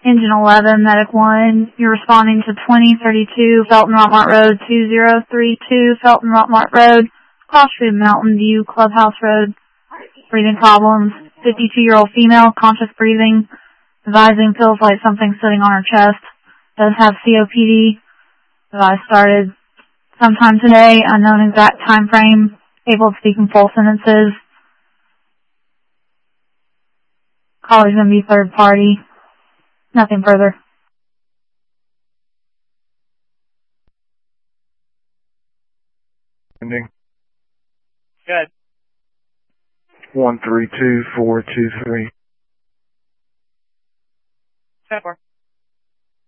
Engine 11, Medic 1, you're responding to 2032 Felton Rockmart Road, 2032 Felton Rockmart Road, cross street Mountain View, Clubhouse Road, breathing problems, 52-year-old female, conscious breathing, advising feels like something sitting on her chest, does have COPD, advice started sometime today, unknown exact time frame, able to speak in full sentences, caller's going to be third party. Nothing further. Ending. Good. 132423.